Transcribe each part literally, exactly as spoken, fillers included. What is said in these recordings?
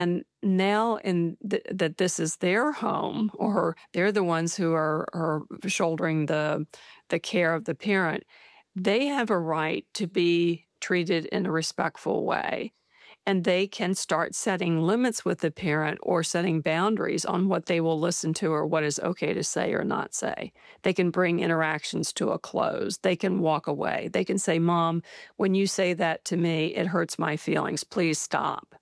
And now in th- that this is their home, or they're the ones who are, are shouldering the the care of the parent, they have a right to be treated in a respectful way. And they can start setting limits with the parent or setting boundaries on what they will listen to or what is okay to say or not say. They can bring interactions to a close. They can walk away. They can say, Mom, when you say that to me, it hurts my feelings. Please stop.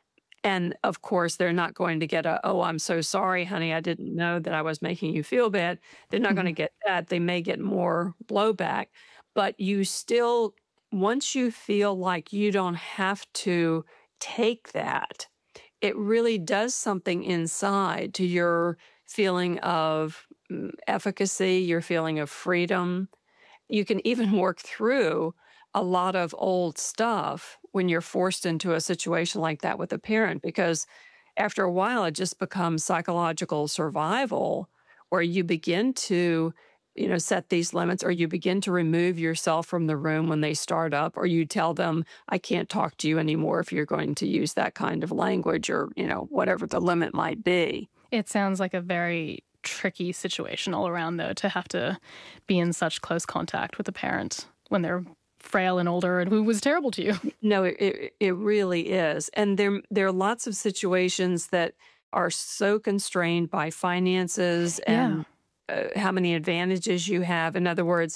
And of course, they're not going to get a, oh, I'm so sorry, honey, I didn't know that I was making you feel bad. They're not going to get that. They may get more blowback, but you still, once you feel like you don't have to take that, it really does something inside to your feeling of efficacy, your feeling of freedom. You can even work through a lot of old stuff when you're forced into a situation like that with a parent, because after a while, it just becomes psychological survival where you begin to, you know, set these limits, or you begin to remove yourself from the room when they start up, or you tell them, I can't talk to you anymore if you're going to use that kind of language, or, you know, whatever the limit might be. It sounds like a very tricky situation all around, though, to have to be in such close contact with a parent when they're frail and older and who was terrible to you. No, it it really is. And there, there are lots of situations that are so constrained by finances and yeah. uh, how many advantages you have. In other words,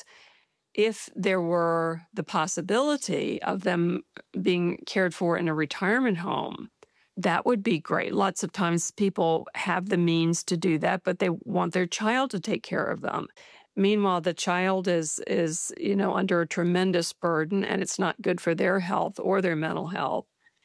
if there were the possibility of them being cared for in a retirement home, that would be great. Lots of times people have the means to do that, but they want their child to take care of them. Meanwhile, the child is, is, you know, under a tremendous burden, and it's not good for their health or their mental health.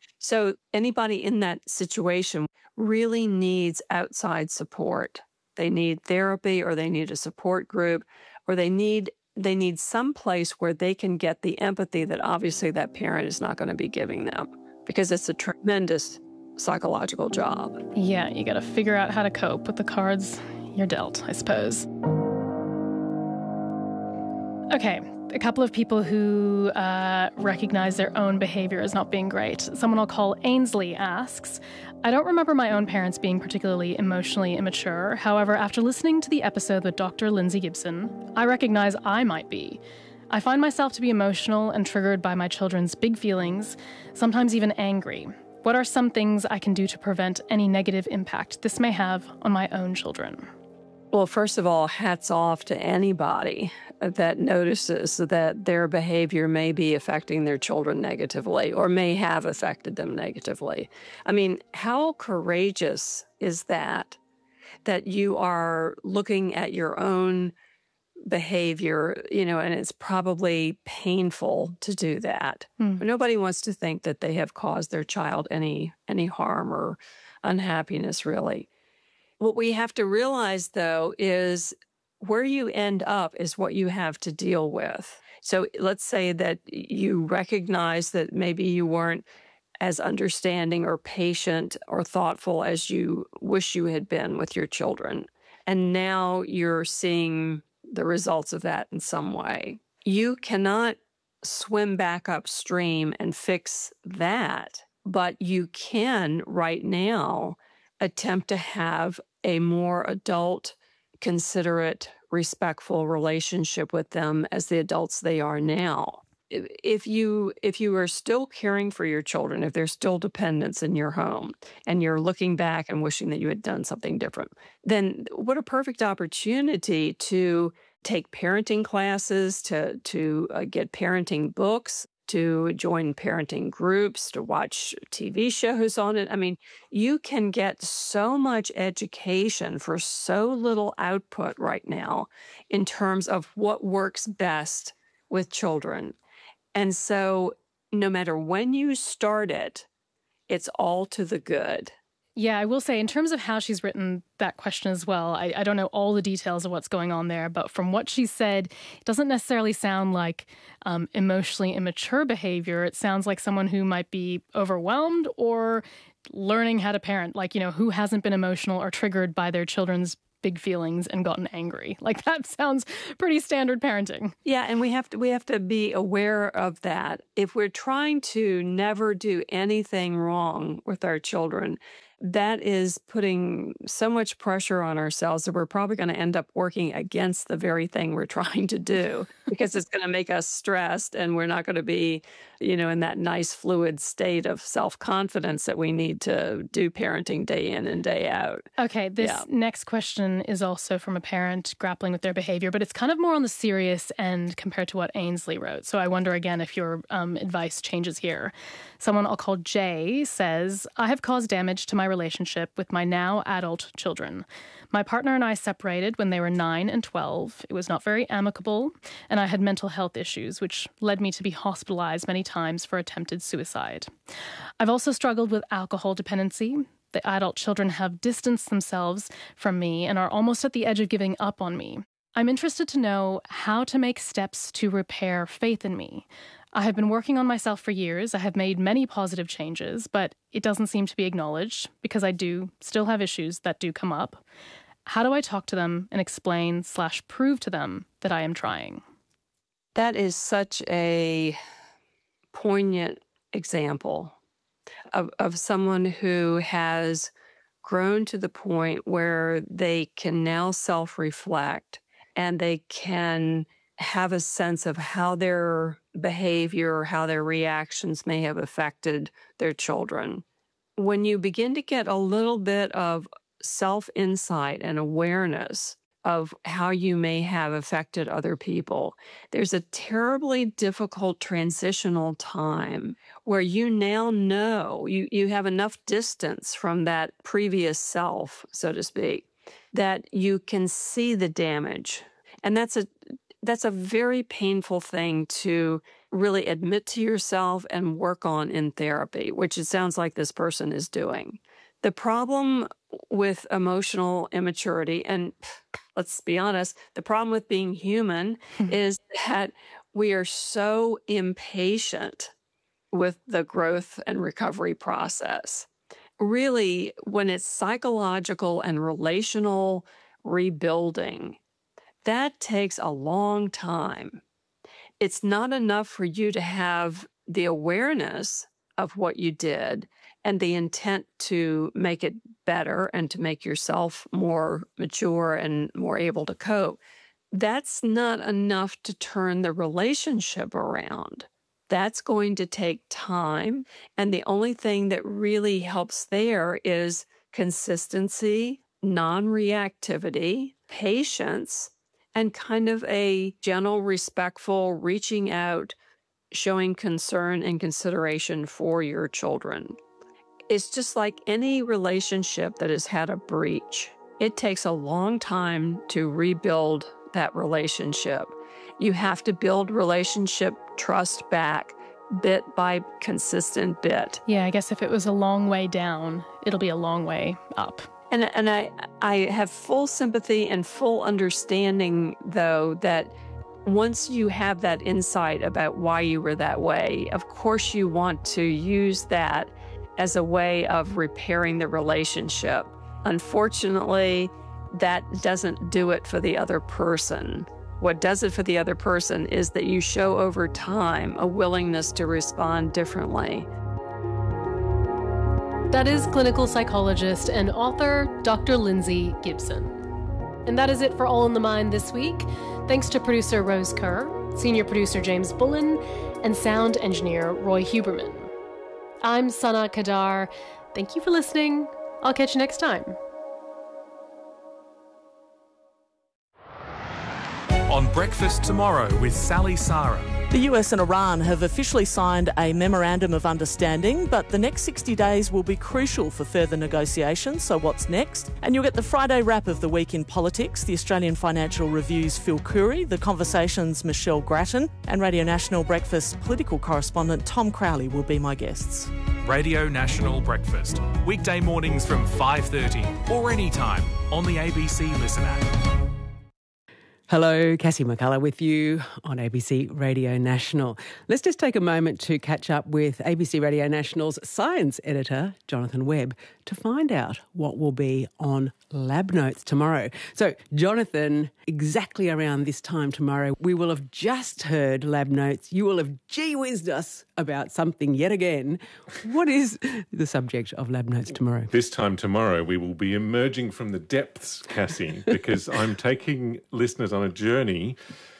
So anybody in that situation really needs outside support. They need therapy, or they need a support group, or they need they need some place where they can get the empathy that obviously that parent is not going to be giving them, because it's a tremendous psychological job. Yeah, you got to figure out how to cope with the cards you're dealt, I suppose. Okay, a couple of people who uh, recognize their own behavior as not being great. Someone I'll call Ainsley asks, I don't remember my own parents being particularly emotionally immature. However, after listening to the episode with Doctor Lindsay Gibson, I recognize I might be. I find myself to be emotional and triggered by my children's big feelings, sometimes even angry. What are some things I can do to prevent any negative impact this may have on my own children? Well, first of all, hats off to anybody that notices that their behavior may be affecting their children negatively, or may have affected them negatively. I mean, how courageous is that, that you are looking at your own behavior, you know, and it's probably painful to do that. Hmm. But nobody wants to think that they have caused their child any any harm or unhappiness, really. What we have to realize, though, is where you end up is what you have to deal with. So let's say that you recognize that maybe you weren't as understanding or patient or thoughtful as you wish you had been with your children. And now you're seeing the results of that in some way. You cannot swim back upstream and fix that, but you can right now attempt to have a more adult, considerate, respectful relationship with them as the adults they are now. If you if you are still caring for your children, if there's still dependents in your home, and you're looking back and wishing that you had done something different, then what a perfect opportunity to take parenting classes, to to uh, get parenting books, to join parenting groups, to watch T V shows on it. I mean, you can get so much education for so little output right now in terms of what works best with children. And so no matter when you start it, it's all to the good. Yeah, I will say, in terms of how she's written that question as well, I, I don't know all the details of what's going on there, but from what she said, it doesn't necessarily sound like um, emotionally immature behavior. It sounds like someone who might be overwhelmed or learning how to parent, like, you know, who hasn't been emotional or triggered by their children's big feelings and gotten angry. Like, that sounds pretty standard parenting. Yeah, and we have to we have to be aware of that. If we're trying to never do anything wrong with our children, that is putting so much pressure on ourselves that we're probably going to end up working against the very thing we're trying to do, because it's going to make us stressed, and we're not going to be, you know, in that nice fluid state of self-confidence that we need to do parenting day in and day out. Okay, this Yeah. next question is also from a parent grappling with their behavior, but it's kind of more on the serious end compared to what Ainsley wrote. So I wonder again if your um, advice changes here. Someone I'll call Jay says, I have caused damage to my relationship with my now adult children. My partner and I separated when they were nine and twelve. It was not very amicable, and I had mental health issues, which led me to be hospitalized many times for attempted suicide. I've also struggled with alcohol dependency. The adult children have distanced themselves from me and are almost at the edge of giving up on me. I'm interested to know how to make steps to repair faith in me. I have been working on myself for years. I have made many positive changes, but it doesn't seem to be acknowledged because I do still have issues that do come up. How do I talk to them and explain slash prove to them that I am trying? That is such a poignant example of, of someone who has grown to the point where they can now self-reflect and they can have a sense of how their behavior, how their reactions may have affected their children. When you begin to get a little bit of self-insight and awareness of how you may have affected other people, there's a terribly difficult transitional time where you now know, you, you have enough distance from that previous self, so to speak, that you can see the damage. And that's a That's a very painful thing to really admit to yourself and work on in therapy, which it sounds like this person is doing. The problem with emotional immaturity, and let's be honest, the problem with being human is that we are so impatient with the growth and recovery process. Really, when it's psychological and relational rebuilding, that takes a long time. It's not enough for you to have the awareness of what you did and the intent to make it better and to make yourself more mature and more able to cope. That's not enough to turn the relationship around. That's going to take time. And the only thing that really helps there is consistency, non-reactivity, patience, and kind of a gentle, respectful reaching out, showing concern and consideration for your children. It's just like any relationship that has had a breach. It takes a long time to rebuild that relationship. You have to build relationship trust back bit by consistent bit. Yeah, I guess if it was a long way down, it'll be a long way up. And and I I have full sympathy and full understanding, though, that once you have that insight about why you were that way, of course you want to use that as a way of repairing the relationship. Unfortunately, that doesn't do it for the other person. What does it for the other person is that you show over time a willingness to respond differently. That is clinical psychologist and author Doctor Lindsay Gibson. And that is it for All in the Mind this week. Thanks to producer Rose Kerr, senior producer James Bullen, and sound engineer Roy Huberman. I'm Sana Kadar. Thank you for listening. I'll catch you next time. On Breakfast Tomorrow with Sally Sarah. The U S and Iran have officially signed a memorandum of understanding, but the next sixty days will be crucial for further negotiations. So what's next? And you'll get the Friday wrap of the week in politics, the Australian Financial Review's Phil Curry, The Conversation's Michelle Grattan, and Radio National Breakfast political correspondent Tom Crowley will be my guests. Radio National Breakfast. Weekday mornings from five thirty or anytime on the A B C Listen app. Hello, Cassie McCullough with you on A B C Radio National. Let's just take a moment to catch up with A B C Radio National's science editor, Jonathan Webb, to find out what will be on Lab Notes tomorrow. So, Jonathan, exactly around this time tomorrow, we will have just heard Lab Notes. You will have gee-whizzed us about something yet again. What is the subject of Lab Notes tomorrow? This time tomorrow, we will be emerging from the depths, Cassie, because I'm taking listeners on a journey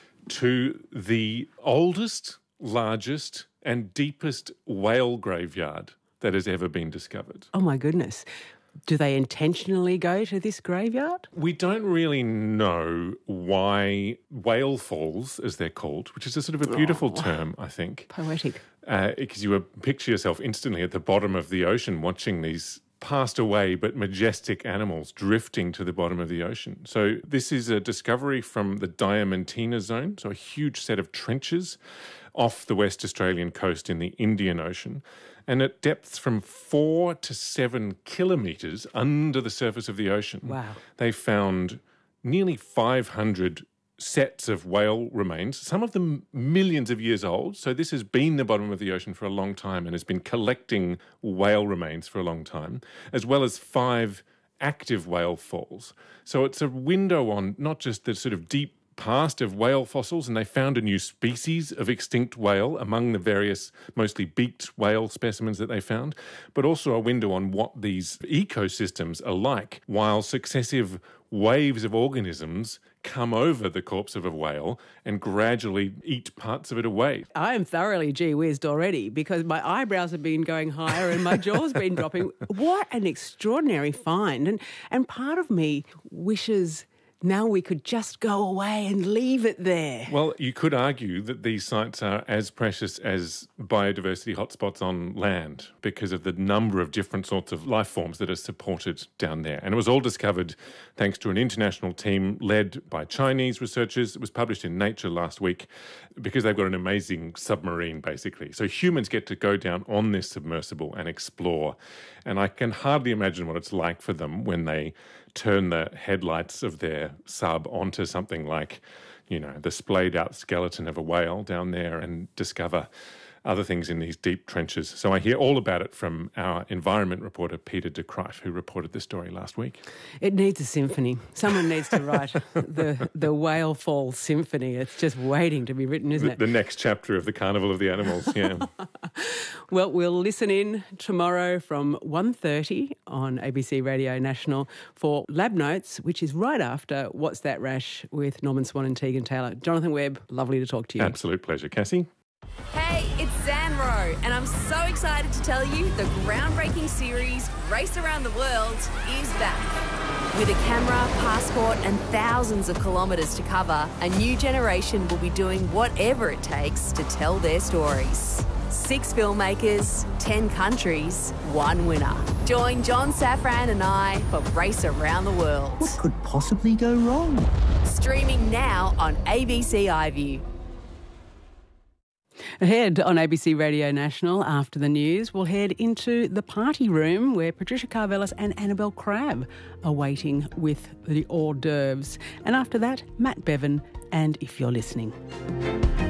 to the oldest, largest and deepest whale graveyard that has ever been discovered. Oh, my goodness. Do they intentionally go to this graveyard? We don't really know why whale falls, as they're called, which is a sort of a beautiful oh, term, I think. Poetic. Because uh, you would picture yourself instantly at the bottom of the ocean watching these passed away but majestic animals drifting to the bottom of the ocean. So this is a discovery from the Diamantina Zone, so a huge set of trenches off the West Australian coast in the Indian Ocean. And at depths from four to seven kilometres under the surface of the ocean, wow, they found nearly five hundred sets of whale remains, some of them millions of years old. So this has been the bottom of the ocean for a long time and has been collecting whale remains for a long time, as well as five active whale falls. So it's a window on not just the sort of deep past of whale fossils, and they found a new species of extinct whale among the various mostly beaked whale specimens that they found, but also a window on what these ecosystems are like while successive waves of organisms come over the corpse of a whale and gradually eat parts of it away. I am thoroughly gee-whizzed already because my eyebrows have been going higher and my jaw's been dropping. What an extraordinary find. And, and part of me wishes now we could just go away and leave it there. Well, you could argue that these sites are as precious as biodiversity hotspots on land because of the number of different sorts of life forms that are supported down there. And it was all discovered thanks to an international team led by Chinese researchers. It was published in Nature last week because they've got an amazing submarine, basically. So humans get to go down on this submersible and explore. And I can hardly imagine what it's like for them when they turn the headlights of their sub onto something like, you know, the splayed out skeleton of a whale down there and discover other things in these deep trenches. So I hear all about it from our environment reporter, Peter de Kruijf, who reported this story last week. It needs a symphony. Someone needs to write the the Whale Fall Symphony. It's just waiting to be written, isn't the, it? The next chapter of the Carnival of the Animals, yeah. Well, we'll listen in tomorrow from one thirty on A B C Radio National for Lab Notes, which is right after What's That Rash with Norman Swan and Tegan Taylor. Jonathan Webb, lovely to talk to you. Absolute pleasure, Cassie. Hey, it's Zanro, and I'm so excited to tell you the groundbreaking series Race Around the World is back. With a camera, passport and thousands of kilometres to cover, a new generation will be doing whatever it takes to tell their stories. Six filmmakers, ten countries, one winner. Join John Safran and I for Race Around the World. What could possibly go wrong? Streaming now on A B C iView. Ahead on A B C Radio National after the news, we'll head into the party room where Patricia Karvelas and Annabelle Crabb are waiting with the hors d'oeuvres. And after that, Matt Bevan and If You're Listening.